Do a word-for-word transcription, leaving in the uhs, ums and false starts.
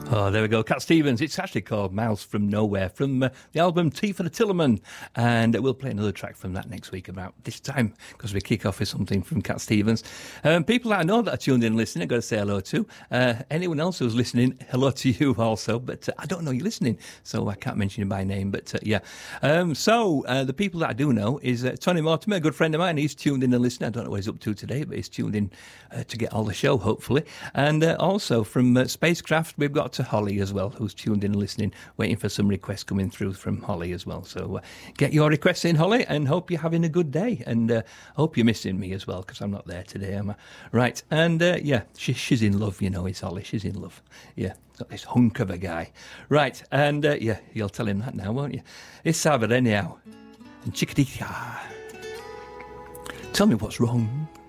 Oh, there we go. Cat Stevens. It's actually called Miles from Nowhere from uh, the album Tea for the Tillerman. And we'll play another track from that next week about this time because we kick off with something from Cat Stevens. Um, people that I know that are tuned in and listening, I've got to say hello to. Uh, anyone else who's listening, hello to you also. But uh, I don't know you're listening, so I can't mention you by name. But uh, yeah. Um, so uh, the people that I do know is uh, Tony Mortimer, a good friend of mine. He's tuned in and listening. I don't know what he's up to today, but he's tuned in uh, to get all the show, hopefully. And uh, also from uh, Spacecraft, we've got to Holly as well, who's tuned in and listening, waiting for some requests coming through from Holly as well. So uh, get your requests in, Holly, and hope you're having a good day. And uh, hope you're missing me as well, because I'm not there today, am I? Right, and uh, yeah, she, she's in love, you know, it's Holly, she's in love. Yeah, got this hunk of a guy. Right, and uh, yeah, you'll tell him that now, won't you? It's Sabbath anyhow. And chickadee. Tell me what's wrong.